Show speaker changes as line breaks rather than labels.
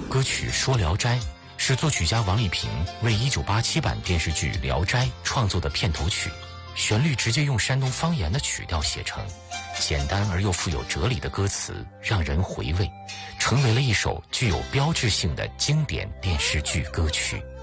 歌曲《说聊斋》是作曲家王丽萍为1987版电视剧《聊斋》创作的片头曲，旋律直接用山东方言的曲调写成，简单而又富有哲理的歌词让人回味，成为了一首具有标志性的经典电视剧歌曲。